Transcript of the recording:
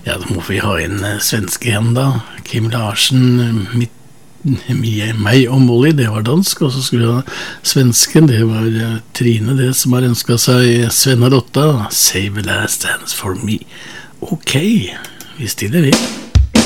Ja, da må vi ha en svenske igjen da. Kim Larsen, meg og Molly, det var dansk, og så skulle vi ha svensken, det var Trine, det som har ønsket seg Sven og Lotta, Save the Last Dance for Me. Ok, vi stiller vi.